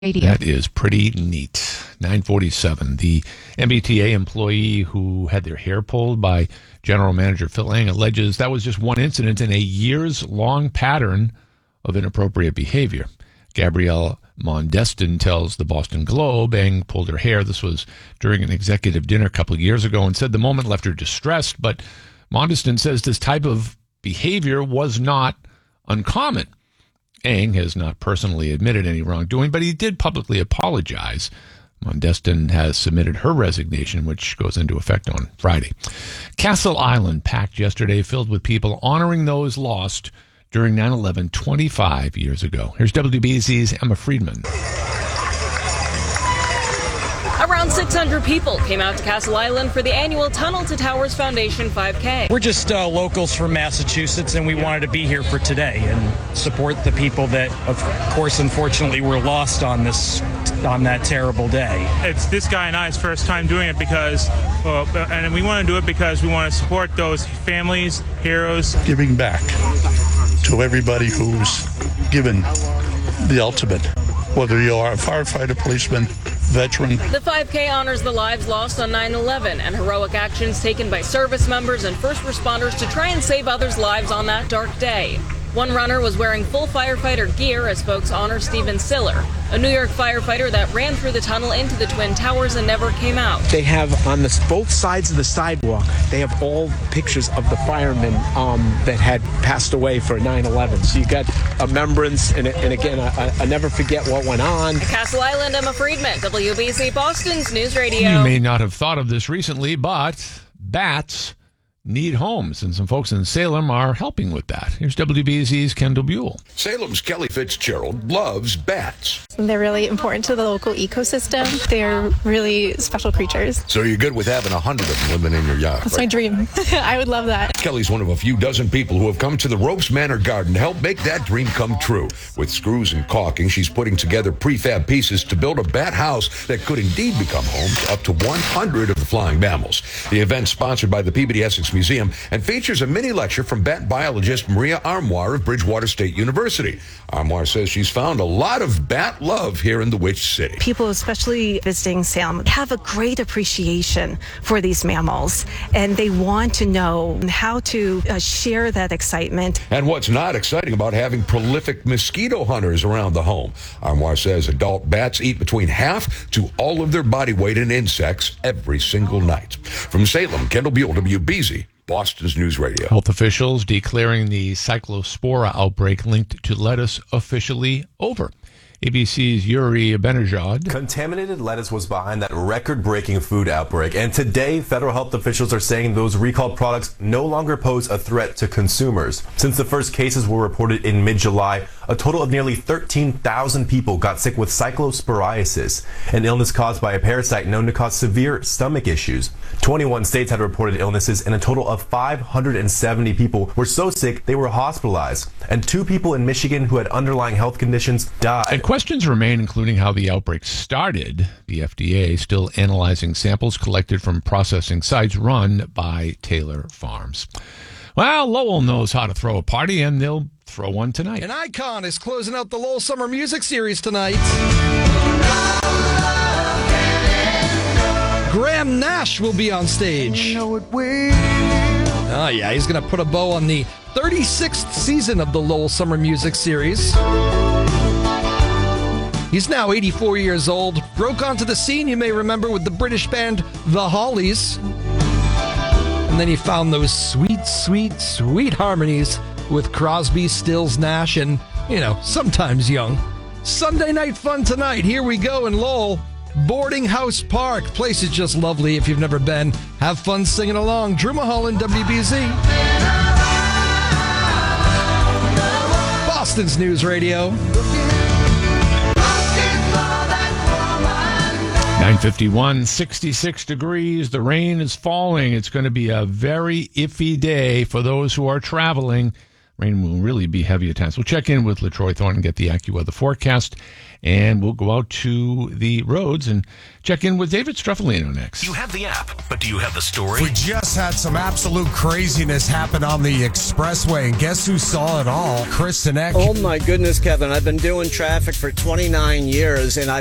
Radio. That is pretty neat. 947. The MBTA employee who had their hair pulled by General Manager Phil Eng alleges that was just one incident in a years-long pattern of inappropriate behavior. Gabrielle Mondestin tells the Boston Globe Eng pulled her hair. This was during an executive dinner a couple of years ago and said the moment left her distressed. But Mondestin says this type of behavior was not uncommon. Eng has not personally admitted any wrongdoing, but he did publicly apologize. Mondestin has submitted her resignation, which goes into effect on Friday. Castle Island packed yesterday, filled with people honoring those lost during 9/11 25 years ago. Here's WBZ's Emma Friedman. Around 600 people came out to Castle Island for the annual Tunnel to Towers Foundation 5K. We're just locals from Massachusetts, and we wanted to be here for today and support the people that, of course, unfortunately, were lost on that terrible day. It's this guy and I's first time doing it and we want to do it because we want to support those families, heroes. Giving back to everybody who's given the ultimate, whether you are a firefighter, policeman, veteran. The 5K honors the lives lost on 9/11 and heroic actions taken by service members and first responders to try and save others' lives on that dark day. One runner was wearing full firefighter gear as folks honor Stephen Siller, a New York firefighter that ran through the tunnel into the Twin Towers and never came out. They have on both sides of the sidewalk, they have all pictures of the firemen that had passed away for 9/11. So you got a remembrance, and again, I never forget what went on. Castle Island, Emma Friedman, WBC Boston's News Radio. You may not have thought of this recently, but bats need homes, and some folks in Salem are helping with that. Here's WBZ's Kendall Buell. Salem's Kelly Fitzgerald loves bats. They're really important to the local ecosystem. They're really special creatures. So you're good with having 100 of them living in your yard, That's my dream. I would love that. Kelly's one of a few dozen people who have come to the Ropes Manor Garden to help make that dream come true. With screws and caulking, she's putting together prefab pieces to build a bat house that could indeed become home to up to 100 of the flying mammals. The event's sponsored by the Peabody Essex Museum and features a mini lecture from bat biologist Maria Armoire of Bridgewater State University. Armoire says she's found a lot of bat love here in the Witch City. People, especially visiting Salem, have a great appreciation for these mammals, and they want to know how to share that excitement. And what's not exciting about having prolific mosquito hunters around the home? Armoire says adult bats eat between half to all of their body weight in insects every single night. From Salem, Kendall Buell, WBZ, Boston's News Radio. Health officials declaring the cyclospora outbreak linked to lettuce officially over. ABC's Yuri Benajad. Contaminated lettuce was behind that record-breaking food outbreak, and today federal health officials are saying those recalled products no longer pose a threat to consumers. Since the first cases were reported in mid-July, a total of nearly 13,000 people got sick with cyclosporiasis, an illness caused by a parasite known to cause severe stomach issues. 21 states had reported illnesses, and a total of 570 people were so sick they were hospitalized, and 2 people in Michigan who had underlying health conditions died. And questions remain, including how the outbreak started. The FDA still analyzing samples collected from processing sites run by Taylor Farms. Well, Lowell knows how to throw a party, and they'll throw one tonight. An icon is closing out the Lowell Summer Music Series tonight. Graham Nash will be on stage. Oh, yeah, he's going to put a bow on the 36th season of the Lowell Summer Music Series. He's now 84 years old. Broke onto the scene, you may remember, with the British band The Hollies. And then he found those sweet, sweet, sweet harmonies with Crosby, Stills, Nash, and, sometimes Young. Sunday night fun tonight. Here we go in Lowell. Boarding House Park. Place is just lovely if you've never been. Have fun singing along. Drew Mulholland, WBZ. Boston's News Radio. 9:51, 66 degrees. The rain is falling. It's going to be a very iffy day for those who are traveling. Rain will really be heavy at times. We'll check in with LaTroy Thornton and get the AccuWeather forecast, and we'll go out to the roads and check in with David Struffolino next. You have the app, but do you have the story? We just had some absolute craziness happen on the expressway, and guess who saw it all? Chris Sinek. Oh my goodness, Kevin. I've been doing traffic for 29 years, and